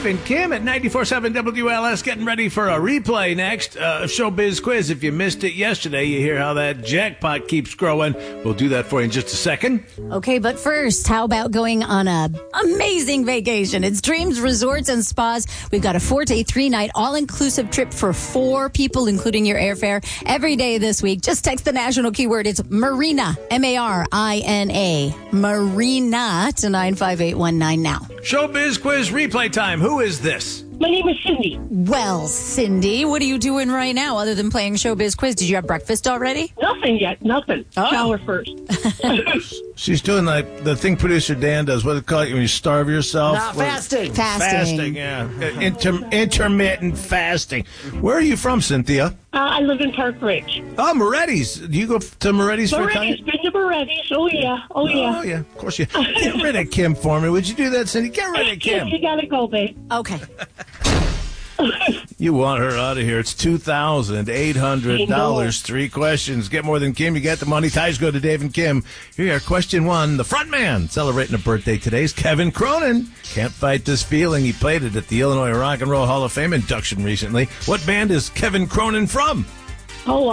Dave and Kim at 94.7 WLS getting ready for a replay next. Showbiz quiz. If you missed it yesterday, you hear how that jackpot keeps growing. We'll do that for you in just a second. Okay, but first, how about going on a amazing vacation? It's Dreams Resorts and Spas. We've got a 4-day, 3-night, all-inclusive trip for 4 people, including your airfare, every day this week. Just text the national keyword. It's Marina, M-A-R-I-N-A, Marina to 95819 now. Showbiz quiz replay time. Who is this? My name is Cindy. Well, Cindy, what are you doing right now other than playing Showbiz quiz? Did you have breakfast already? Nothing yet. Nothing. Oh. Shower first. She's doing like the thing producer Dan does. What do they call it when you starve yourself? Fasting. Fasting, yeah. Intermittent fasting. Where are you from, Cynthia? I live in Park Ridge. Oh, Moretti's. Do you go to Moretti's for a time? Moretti's. Been to Moretti's. Oh, yeah. Oh, yeah. Oh, yeah. Of course you. Get rid of Kim for me. Would you do that, Cindy? Get rid of Kim. You gotta go, babe. Okay. You want her out of here. It's $2,800. 3 questions. Get more than Kim. You get the money. Ties go to Dave and Kim. Here, question 1. The front man celebrating a birthday today is Kevin Cronin. Can't fight this feeling. He played it at the Illinois Rock and Roll Hall of Fame induction recently. What band is Kevin Cronin from? Oh,